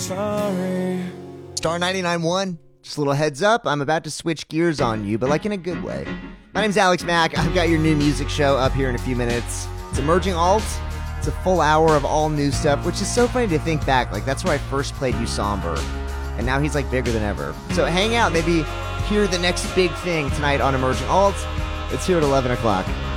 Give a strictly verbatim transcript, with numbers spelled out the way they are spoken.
sorry. Star ninety-nine point one, just a little heads up, I'm about to switch gears on you, but like in a good way. My name's Alex Mack. I've got your new music show up here in a few minutes. It's Emerging Alt. It's a full hour of all new stuff, which is so funny to think back. Like, that's where I first played you Somber, and now he's like bigger than ever. So hang out, maybe hear the next big thing tonight on Emerging Alt. It's here at eleven o'clock.